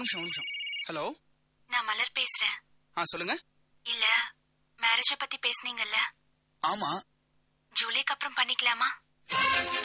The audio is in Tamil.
நிமிஷம். ஹலோ, நான் மலர் பேசுறேன். சொல்லுங்க. இல்ல, மேரேஜ பத்தி பேசுனீங்கல்ல? ஆமா. ஜூலைக்கு அப்புறம் பண்ணிக்கலாமா?